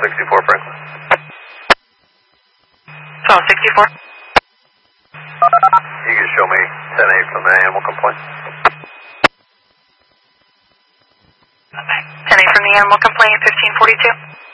64 Franklin. So 64? You can show me 10-8 from the animal complaint. 10-8 from the animal complaint, 1542.